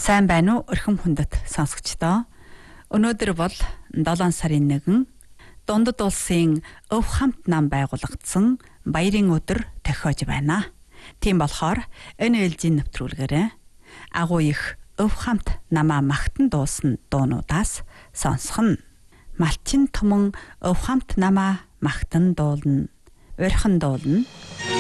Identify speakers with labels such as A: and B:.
A: Сайн байна уу өрхөм хүндэт сонсогчдоо. Өнөөдөр бол 7 сарын 1 Дундад улсын өв хамт нам байгуулагдсан баярын өдөр тохиож байна. Тийм болохоор энэ ээлжийн нэвтрүүлгээрээ агуу их өв хамт намаа магтан дуусан дуунуудаас сонсгоно. Малчин томон өв хамт намаа магтан дуулна. Урьхан дуулна.